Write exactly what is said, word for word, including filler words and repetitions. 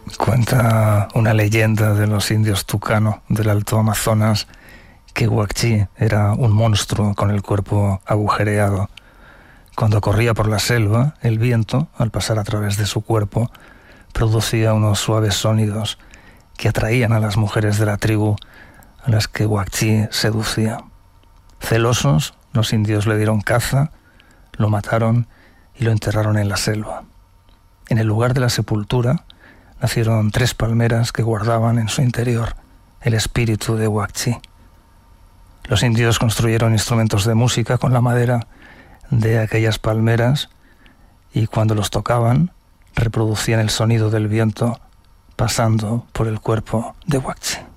Cuenta una leyenda de los indios tucano del Alto Amazonas que Huacchí era un monstruo con el cuerpo agujereado. Cuando corría por la selva, el viento, al pasar a través de su cuerpo, producía unos suaves sonidos que atraían a las mujeres de la tribu a las que Huacchí seducía. Celosos, los indios le dieron caza, lo mataron y lo enterraron en la selva. En el lugar de la sepultura nacieron tres palmeras que guardaban en su interior el espíritu de Huacchí. Los indios construyeron instrumentos de música con la madera de aquellas palmeras y cuando los tocaban reproducían el sonido del viento pasando por el cuerpo de Huacchí.